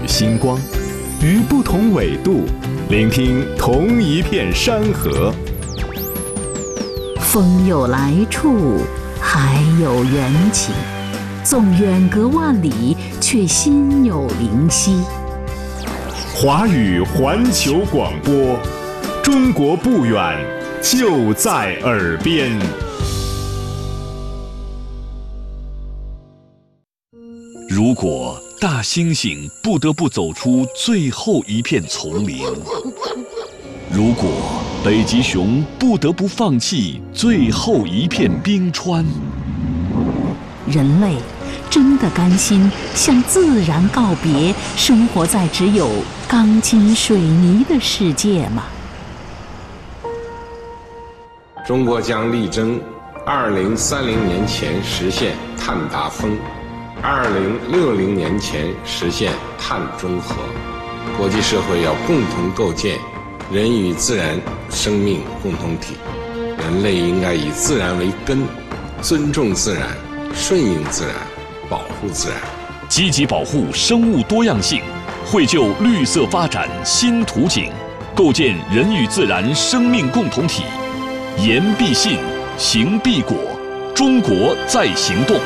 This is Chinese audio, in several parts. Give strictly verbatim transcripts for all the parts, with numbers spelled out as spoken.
星光，于不同纬度，聆听同一片山河。 风有来处，海有缘起，纵远隔万里，却心有灵犀。 华语环球广播，中国不远，就在耳边。 如果大猩猩不得不走出最后一片丛林，如果北极熊不得不放弃最后一片冰川， 人类真的甘心向自然告别，生活在只有钢筋水泥的世界吗？ 中国将力争二零三零年前实现碳达峰，二零六零年前实现碳中和。国际社会要共同构建人与自然生命共同体，人类应该以自然为根，尊重自然，顺应自然，保护自然， 积极保护生物多样性，绘就绿色发展新图景，构建人与自然生命共同体。言必信，行必果，中国在行动。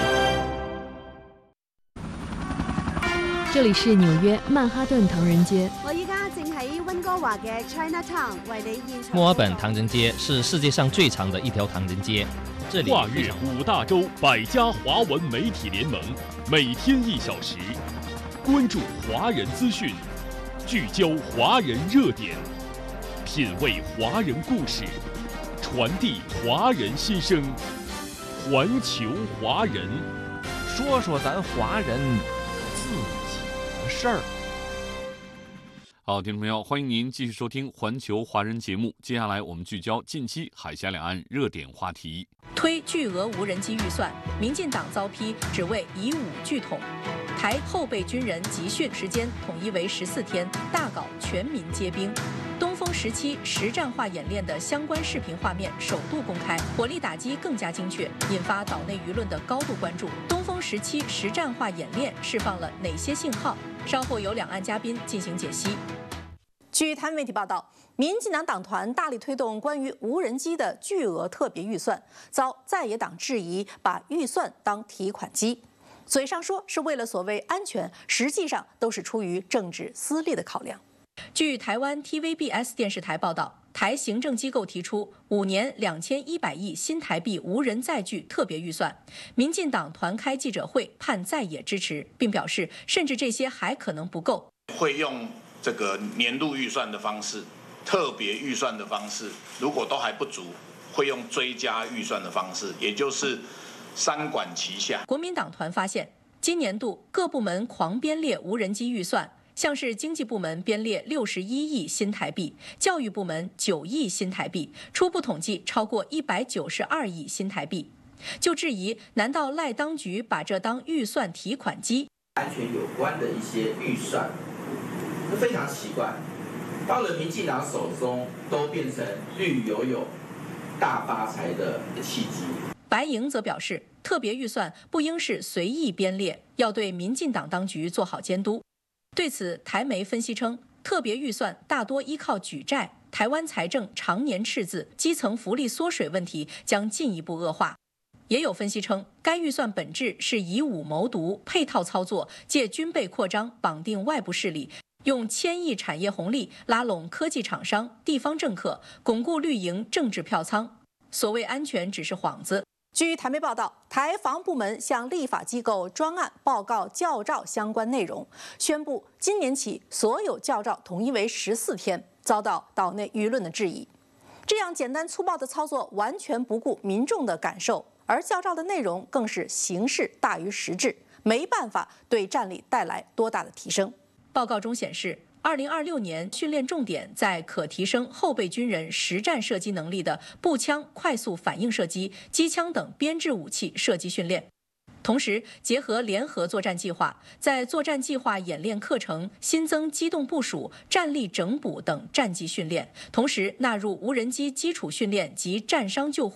这里是纽约曼哈顿唐人街。 我依家正喺温哥華嘅 Chinatown 為你現場。 墨爾本唐人街是世界上最长的一条唐人街，这里跨越五大洲百家华文媒体联盟，每天一小时，关注华人资讯，聚焦华人热点，品味华人故事，传递华人心声，环球华人， 说说咱华人自己的事儿。 好，听众朋友，欢迎您继续收听环球华人节目。接下来我们聚焦近期海峡两岸热点话题。 推巨额无人机预算，民进党遭批只为以武拒统。台后备军人集训时间统一为十四天，大搞全民皆兵。东风十七实战化演练的相关视频画面首度公开，火力打击更加精确，引发岛内舆论的高度关注。东风十七实战化演练释放了哪些信号？稍后由两岸嘉宾进行解析。据台湾媒体报道，民进党党团大力推动关于无人机的巨额特别预算，遭在野党质疑把预算当提款机。嘴上说是为了所谓安全，实际上都是出于政治私利的考量。据台湾 T V B S 电视台报道，台行政机构提出五年两千一百亿新台币无人载具特别预算，民进党团开记者会盼在野支持，并表示甚至这些还可能不够， 会用这个年度预算的方式、特别预算的方式，如果都还不足，会用追加预算的方式，也就是三管齐下。国民党团发现，今年度各部门狂编列无人机预算，像是经济部门编列六十一亿新台币，教育部门九亿新台币，初步统计超过一百九十二亿新台币，就质疑难道赖当局把这当预算提款机？ 安全有关的一些预算，非常奇怪，到了民进党手中都变成绿油油、大发财的契机。 白营则表示，特别预算不应是随意编列，要对民进党当局做好监督。对此，台媒分析称，特别预算大多依靠举债，台湾财政常年赤字，基层福利缩水问题将进一步恶化。也有分析称，该预算本质是以武谋独，配套操作，借军备扩张绑定外部势力，用千亿产业红利拉拢科技厂商、地方政客，巩固绿营政治票仓。所谓安全只是幌子。据台媒报道，台防部门向立法机构专案报告教召相关内容，宣布今年起所有教召统一为十四天，遭到岛内舆论的质疑。这样简单粗暴的操作完全不顾民众的感受，而教召的内容更是形式大于实质，没办法对战力带来多大的提升。报告中显示，二零二六年训练重点在可提升后备军人实战射击能力的步枪快速反应射击、机枪等编制武器射击训练。同时，结合联合作战计划，在作战计划演练课程新增机动部署、战力整补等战技训练，同时纳入无人机基础训练及战伤救护，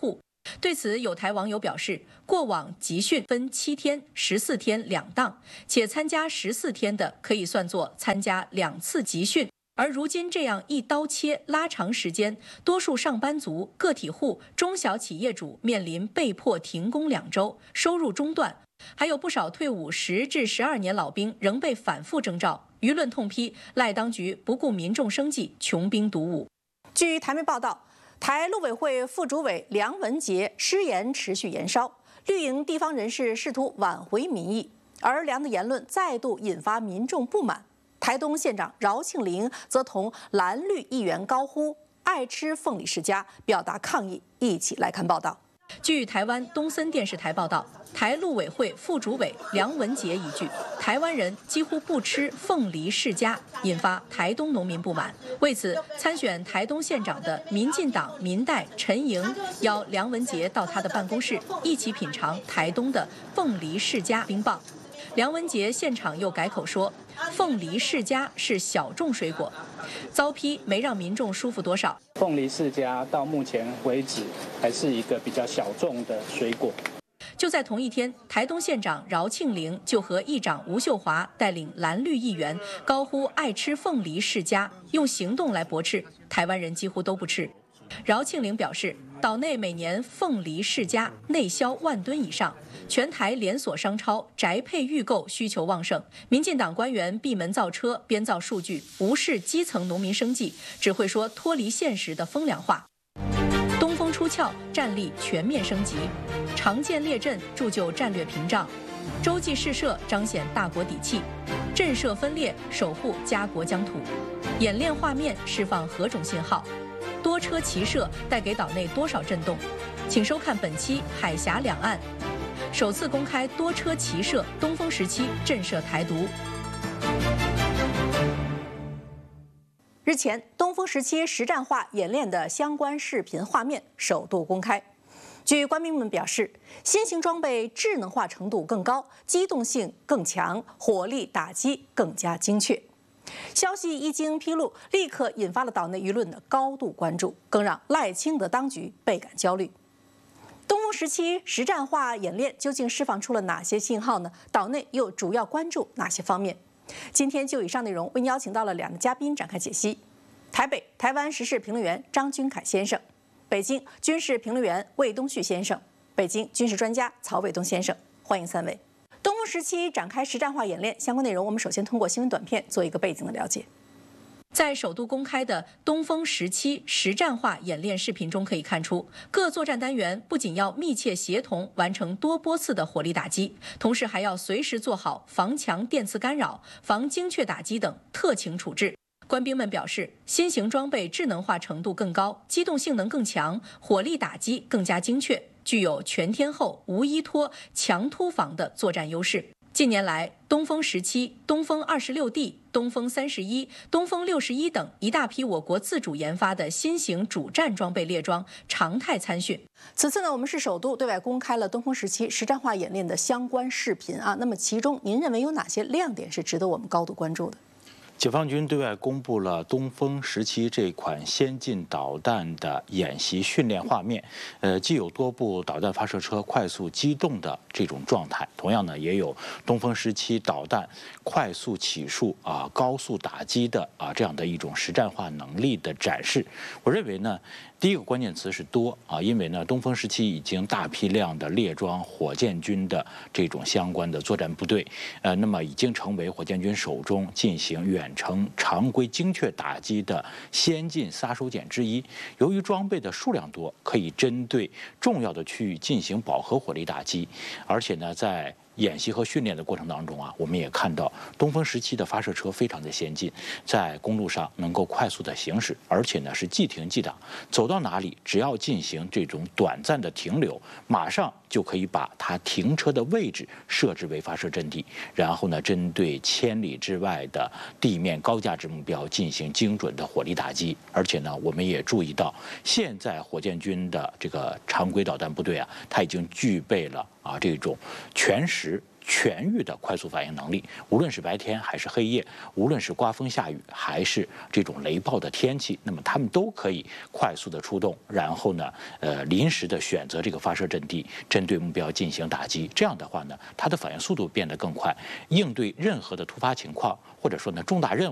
对此，有台网友表示，过往集训分七天、十四天两档，且参加十四天的可以算作参加两次集训。而如今这样一刀切拉长时间，多数上班族、个体户、中小企业主面临被迫停工两周，收入中断，还有不少退伍十至十二年老兵仍被反复征召。舆论痛批赖当局不顾民众生计，穷兵黩武。 据台媒报道，台陆委会副主委梁文杰失言持续延烧，绿营地方人士试图挽回民意，而梁的言论再度引发民众不满。台东县长饶庆铃则同蓝绿议员高呼“爱吃凤梨世家”，表达抗议。一起来看报道。 据台湾东森电视台报道，台陆委会副主委梁文杰一句“台湾人几乎不吃凤梨世家”，引发台东农民不满。为此，参选台东县长的民进党民代陈莹邀梁文杰到他的办公室，一起品尝台东的凤梨世家冰棒。梁文杰现场又改口说，凤梨世家是小众水果，遭批没让民众舒服多少。 凤梨世家到目前为止还是一个比较小众的水果。 就在同一天，台东县长饶庆铃就和议长吴秀华带领蓝绿议员高呼“爱吃凤梨世家”，用行动来驳斥台湾人几乎都不吃。饶庆铃表示，岛内每年凤梨世家内销万吨以上，全台连锁商超宅配预购需求旺盛。民进党官员闭门造车，编造数据，无视基层农民生计，只会说脱离现实的风凉话。东风出鞘，战力全面升级，常见列阵铸就战略屏障，洲际试射彰显大国底气，震慑分裂守护家国疆土。演练画面释放何种信号？多车齐射带给岛内多少震动？请收看本期《海峡两岸》，首次公开多车齐射东风十七震慑台独。 日前，东风十七实战化演练的相关视频画面首度公开。据官兵们表示，新型装备智能化程度更高，机动性更强，火力打击更加精确。消息一经披露，立刻引发了岛内舆论的高度关注，更让赖清德当局倍感焦虑。东风十七实战化演练究竟释放出了哪些信号呢？岛内又主要关注哪些方面？今天就以上内容，为您邀请到了两个嘉宾展开解析：台北台湾时事评论员张君凯先生，北京军事评论员魏东旭先生，北京军事专家曹伟东先生，欢迎三位。东风十七展开实战化演练相关内容，我们首先通过新闻短片做一个背景的了解。 在首度公开的东风十七实战化演练视频中可以看出，各作战单元不仅要密切协同完成多波次的火力打击，同时还要随时做好防强电磁干扰、防精确打击等特情处置。官兵们表示，新型装备智能化程度更高，机动性能更强，火力打击更加精确，具有全天候、无依托、强突防的作战优势。近年来，东风十七、东风二十六 D、东风三十一、东风六十一等一大批我国自主研发的新型主战装备列装常态参训。 此次呢，我们是首度对外公开了东风十七实战化演练的相关视频啊。那么其中，您认为有哪些亮点是值得我们高度关注的？ 解放军对外公布了东风十七这款先进导弹的演习训练画面，呃，既有多部导弹发射车快速机动的这种状态，同样呢，也有东风十七导弹快速起数啊、高速打击的啊这样的一种实战化能力的展示。我认为呢，第一个关键词是多啊，因为呢，东风十七已经大批量的列装火箭军的这种相关的作战部队，呃，那么已经成为火箭军手中进行远程常规精确打击的先进杀手锏之一。由于装备的数量多，可以针对重要的区域进行饱和火力打击，而且呢，在演习和训练的过程当中啊，我们也看到东风十七的发射车非常的先进，在公路上能够快速的行驶，而且呢是即停即挡，走到哪里只要进行这种短暂的停留，马上就可以把它停车的位置设置为发射阵地，然后呢针对千里之外的地面高价值目标进行精准的火力打击。而且呢，我们也注意到，现在火箭军的这个常规导弹部队啊，它已经具备了啊这种全时全域的快速反应能力，无论是白天还是黑夜，无论是刮风下雨还是这种雷暴的天气，那么他们都可以快速的出动，然后呢，呃，临时的选择这个发射阵地，针对目标进行打击。这样的话呢，它的反应速度变得更快，应对任何的突发情况或者说呢重大任